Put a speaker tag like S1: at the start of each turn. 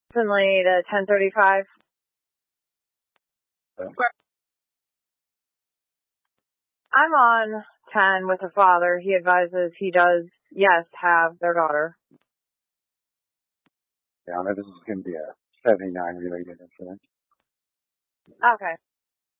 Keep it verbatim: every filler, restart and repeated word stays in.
S1: Finley to ten thirty-five.
S2: Okay.
S1: I'm on ten with the father. He advises he does, yes, have their daughter.
S2: Yeah, I know this is going to be a seventy-nine related incident.
S1: Okay.